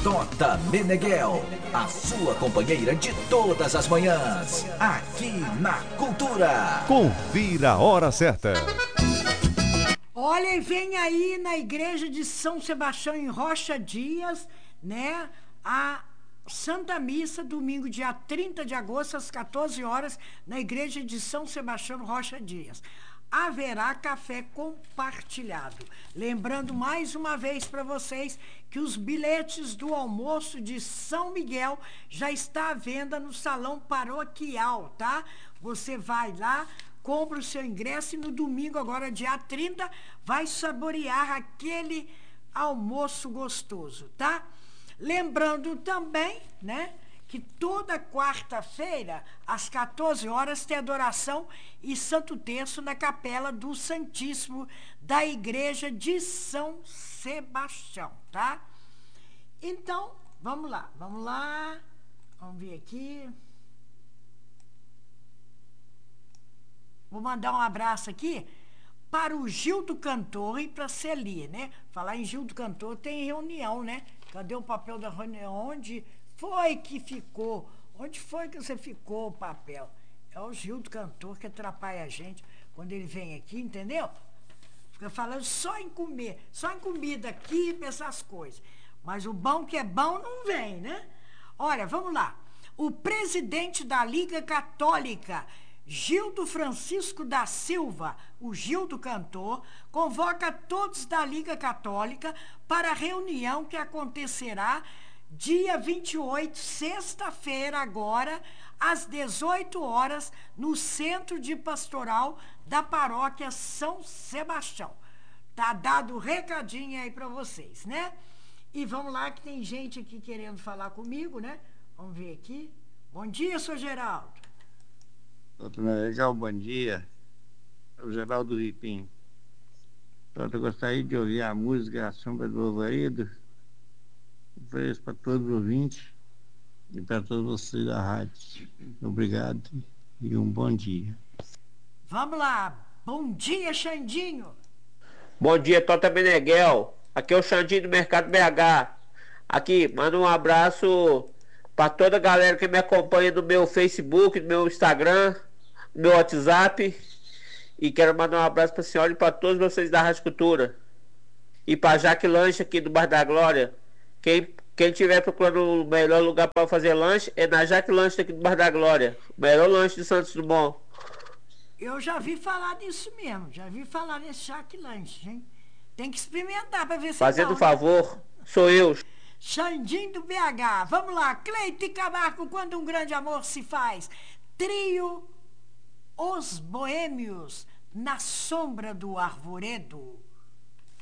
Tota Meneghel, a sua companheira de todas as manhãs, aqui na Cultura. Confira a hora certa. Olha, e vem aí na igreja de São Sebastião, em Rocha Dias, né, a Santa Missa, domingo, dia 30 de agosto, às 14 horas, na igreja de São Sebastião, Rocha Dias. Haverá café compartilhado. Lembrando mais uma vez para vocês que os bilhetes do almoço de São Miguel já está à venda no salão paroquial, tá? Você vai lá, compra o seu ingresso e no domingo, agora dia 30, vai saborear aquele almoço gostoso, tá? Lembrando também, né, que toda quarta-feira, às 14 horas, tem adoração e Santo Terço na Capela do Santíssimo da Igreja de São Sebastião, tá? Então, vamos lá. Vamos ver aqui. Vou mandar um abraço aqui para o Gildo Cantor e para a Celi, né? Falar em Gildo Cantor, tem reunião, né? Cadê o papel da reunião? Onde foi que ficou? Onde foi que você ficou o papel? É o Gildo Cantor que atrapalha a gente quando ele vem aqui, entendeu? Fica falando só em comer, só em comida aqui, essas coisas. Mas o bom que é bom não vem, né? Olha, vamos lá. O presidente da Liga Católica, Gildo Francisco da Silva, o Gildo Cantor, convoca todos da Liga Católica para a reunião que acontecerá dia 28, sexta-feira agora, às 18 horas, no Centro de Pastoral da Paróquia São Sebastião. Tá dado o recadinho aí para vocês, né? E vamos lá que tem gente aqui querendo falar comigo, né? Vamos ver aqui. Bom dia, senhor Geraldo. Legal, bom dia. É o Geraldo Ripim. Eu gostaria de ouvir a música A Sombra do Alvoredo. Ofereço para todos os ouvintes e para todos vocês da rádio. Obrigado e um bom dia. Vamos lá. Bom dia, Xandinho. Bom dia, Tota Meneghel. Aqui é o Xandinho do Mercado BH. Aqui, manda um abraço para toda a galera que me acompanha no meu Facebook, no meu Instagram, no meu WhatsApp. E quero mandar um abraço para a senhora e para todos vocês da Rádio Cultura. E para Jaque Lanche aqui do Bar da Glória. Quem estiver procurando o melhor lugar para fazer lanche é na Jaque Lanche aqui do Bar da Glória. O melhor lanche de Santos Dumont. Eu já vi falar nisso mesmo. Já vi falar nesse Jaque Lanche, hein? Tem que experimentar para ver se Fazendo não, favor, sou eu. Xandinho do BH. Vamos lá. Cleito e Camargo, quando um grande amor se faz. Trio Os Boêmios, na sombra do arvoredo.